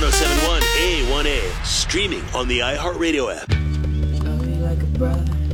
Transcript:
1071 A1A. Streaming on the iHeartRadio app. Love you like a brother.